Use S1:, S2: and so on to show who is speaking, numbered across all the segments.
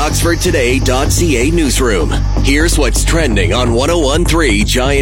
S1: OxfordToday.ca newsroom. Here's what's trending on 101.3 Giant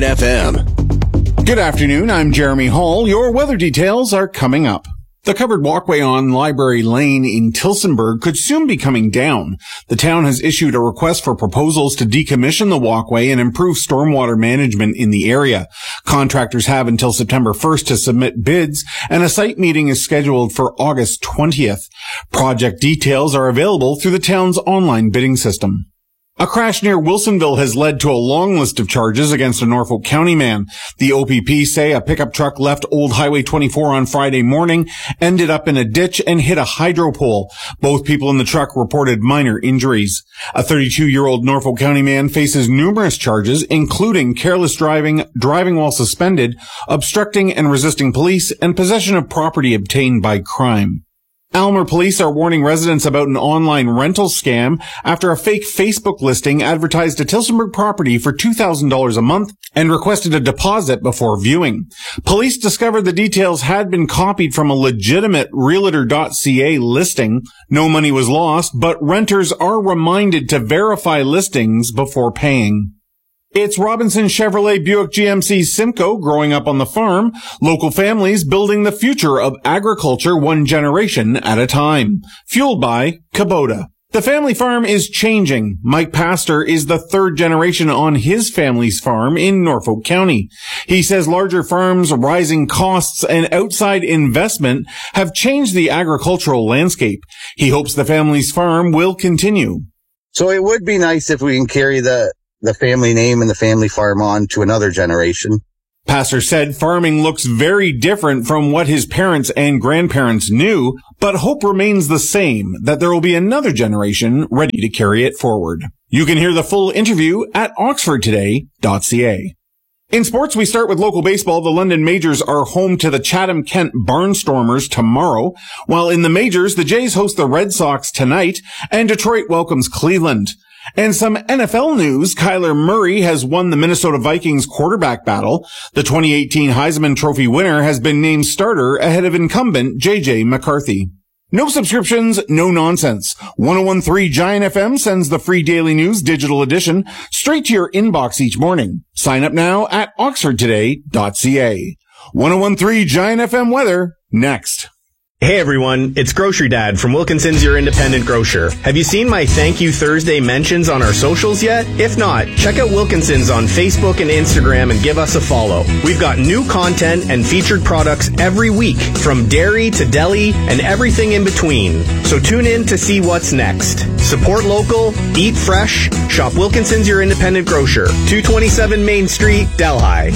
S1: FM.
S2: Good afternoon, I'm Jeremy Hall. Your weather details are coming up. The covered walkway on Library Lane in Tillsonburg could soon be coming down. The town has issued a request for proposals to decommission the walkway and improve stormwater management in the area. Contractors have until September 1st to submit bids, and a site meeting is scheduled for August 20th. Project details are available through the town's online bidding system. A crash near Wilsonville has led to a long list of charges against a Norfolk County man. The OPP say a pickup truck left Old Highway 24 on Friday morning, ended up in a ditch, and hit a hydro pole. Both people in the truck reported minor injuries. A 32-year-old Norfolk County man faces numerous charges, including careless driving, driving while suspended, obstructing and resisting police, and possession of property obtained by crime. Aylmer police are warning residents about an online rental scam after a fake Facebook listing advertised a Tillsonburg property for $2,000 a month and requested a deposit before viewing. Police discovered the details had been copied from a legitimate Realtor.ca listing. No money was lost, but renters are reminded to verify listings before paying. It's Robinson Chevrolet Buick GMC Simcoe growing up on the farm. Local families building the future of agriculture one generation at a time. Fueled by Kubota. The family farm is changing. Mike Pastor is the third generation on his family's farm in Norfolk County. He says larger farms, rising costs, and outside investment have changed the agricultural landscape. He hopes the family's farm will continue.
S3: So it would be nice if we can carry the family name and the family farm on to another generation.
S2: Pastor said farming looks very different from what his parents and grandparents knew, but hope remains the same, that there will be another generation ready to carry it forward. You can hear the full interview at OxfordToday.ca. In sports, we start with local baseball. The London Majors are home to the Chatham-Kent Barnstormers tomorrow, while in the Majors, the Jays host the Red Sox tonight, and Detroit welcomes Cleveland. And some NFL news, Kyler Murray has won the Minnesota Vikings quarterback battle. The 2018 Heisman Trophy winner has been named starter ahead of incumbent J.J. McCarthy. No subscriptions, no nonsense. 101.3 Giant FM sends the free daily news digital edition straight to your inbox each morning. Sign up now at OxfordToday.ca. 101.3 Giant FM weather next.
S4: Hey everyone, it's Grocery Dad from Wilkinson's Your Independent Grocer. Have you seen my Thank You Thursday mentions on our socials yet? If not, check out Wilkinson's on Facebook and Instagram and give us a follow. We've got new content and featured products every week, from dairy to deli and everything in between. So tune in to see what's next. Support local, eat fresh, shop Wilkinson's Your Independent Grocer, 227 Main Street, Delhi.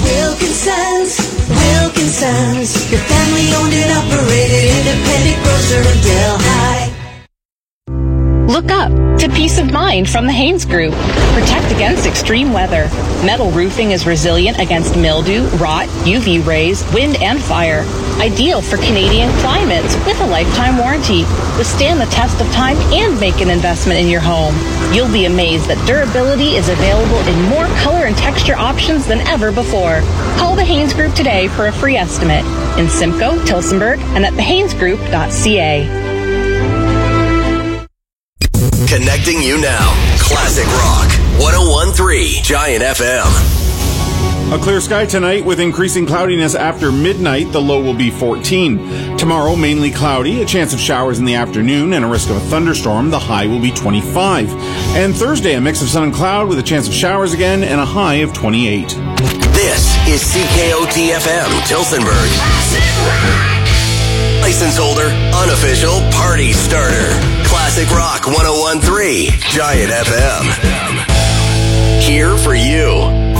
S5: Wilkinson's, your family owned and operated independent grocer in Delhi.
S6: Look up to peace of mind from the Haynes Group. Protect against extreme weather. Metal roofing is resilient against mildew, rot, UV rays, wind, and fire. Ideal for Canadian climates with a lifetime warranty. Withstand the test of time and make an investment in your home. You'll be amazed that durability is available in more color and texture options than ever before. Call the Haynes Group today for a free estimate in Simcoe, Tillsonburg, and at thehaynesgroup.ca.
S1: Connecting you now. Classic Rock. 101.3 Giant FM.
S2: A clear sky tonight with increasing cloudiness after midnight. The low will be 14. Tomorrow, mainly cloudy, a chance of showers in the afternoon and a risk of a thunderstorm. The high will be 25. And Thursday, a mix of sun and cloud with a chance of showers again and a high of 28.
S1: This is CKOT-FM, Tillsonburg. License holder, unofficial party starter. Classic Rock 101.3 Giant FM. Here for you.